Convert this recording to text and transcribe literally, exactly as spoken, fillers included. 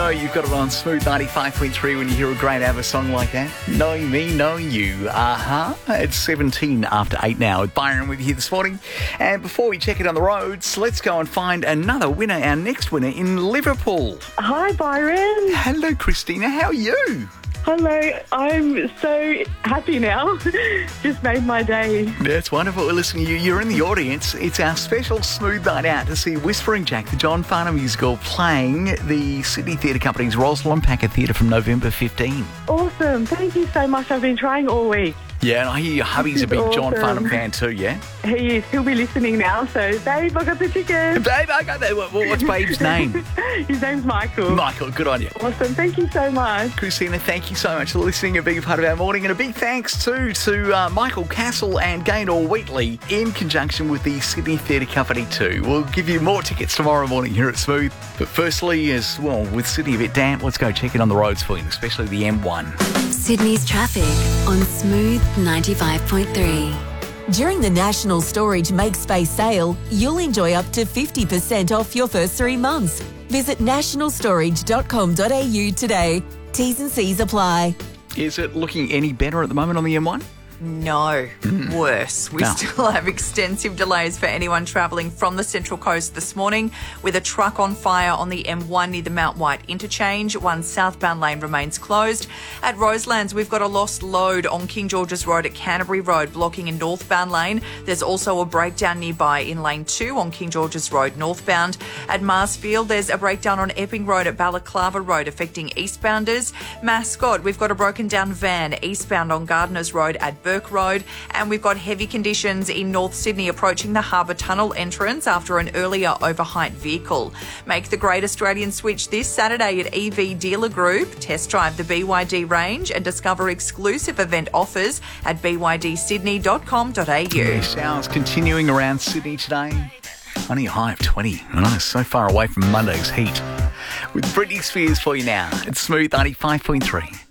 know you've got it on Smooth ninety-five point three when you hear a great ABBA song like that. Knowing me, knowing you. Uh-huh. It's seventeen after eight now with Byron with you here this morning. And before we check it on the roads, let's go and find another winner, our next winner in Liverpool. Hi, Byron. Hello, Christina. How are you? Hello. I'm so happy now. Just made my day. That's wonderful. Listen, you, you're in the audience. It's our special Smooth Night Out to see Whispering Jack, the John Farnham musical, playing the Sydney Theatre Company's Rosalind Packer Theatre from November fifteenth. Awesome. Thank you so much. I've been trying all week. Yeah, and I hear your hubby's a big awesome. John Farnham fan too, yeah? He is. He'll be listening now. So, babe, I got the ticket. Babe, I got that. What, what's Babe's name? His name's Michael. Michael, good on you. Awesome. Thank you so much. Christina, thank you so much for listening. A big part of our morning. And a big thanks too to uh, Michael Castle and Gaynor Wheatley in conjunction with the Sydney Theatre Company too. We'll give you more tickets tomorrow morning here at Smooth. But firstly, as well, with Sydney a bit damp, let's go check it on the roads for you, especially the M one. Sydney's traffic on Smooth ninety-five point three. During the National Storage Make Space sale, you'll enjoy up to fifty percent off your first three months. Visit national storage dot com dot a u today. T's and C's apply. Is it looking any better at the moment on the M one? No, worse. We No. still have extensive delays for anyone travelling from the Central Coast this morning, with a truck on fire on the M one near the Mount White interchange. One southbound lane remains closed. At Roselands, we've got a lost load on King George's Road at Canterbury Road, blocking a northbound lane. There's also a breakdown nearby in lane two on King George's Road northbound. At Marsfield, there's a breakdown on Epping Road at Balaclava Road affecting eastbounders. Mascot, we've got a broken down van eastbound on Gardeners Road at Burke Road, and we've got heavy conditions in North Sydney approaching the Harbour Tunnel entrance after an earlier overheight vehicle. Make the Great Australian Switch this Saturday at E V Dealer Group. Test drive the B Y D range and discover exclusive event offers at b y d sydney dot com dot a u. Showers continuing around Sydney today. Only a high of twenty. I know, so far away from Monday's heat. With Britney Spears for you now. It's Smooth ninety-five point three.